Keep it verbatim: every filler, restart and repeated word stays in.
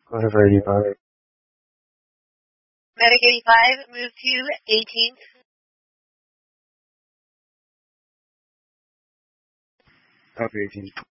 Go for eighty-five. Medic eighty-five, move to eighteenth. Copy eighteen.